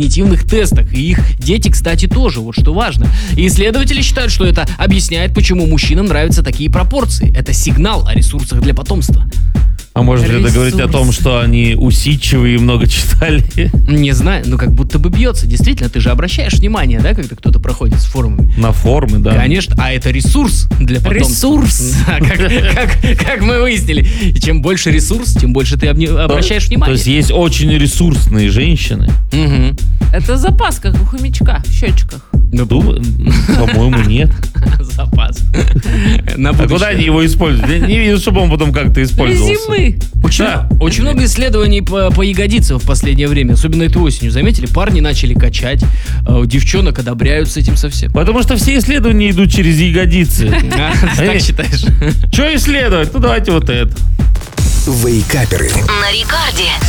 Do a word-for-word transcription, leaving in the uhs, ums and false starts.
когнитивных тестах. И их дети, кстати, тоже, вот что важно. И исследователи считают, что это объясняет, почему мужчинам нравятся такие пропорции. Это сигнал о ресурсах для потомства. А может ли это говорить о том, что они усидчивые и много читали? Не знаю, ну как будто бы бьется. Действительно, ты же обращаешь внимание, да, когда кто-то проходит с форумами? На форумы, да. Конечно, а это ресурс для потомства. Ресурс. Да, как, как, как мы выяснили. И чем больше ресурс, тем больше ты обне- обращаешь то, внимание. То есть есть очень ресурсные женщины. Угу. Это запас, как у хомячка в щечках. Думаю, по-моему, нет. Запас. На А будущее. куда они его используют? Я не видел, чтобы он потом как-то использовался. Зимы. Очень, Да. очень много исследований по, по ягодицам в последнее время, особенно этой осенью. Заметили, парни начали качать, э, девчонок одобряют с этим совсем. Потому что все исследования идут через ягодицы. А, ты так считаешь? Что исследовать? Ну давайте вот это. Вейкаперы. На Рекорде.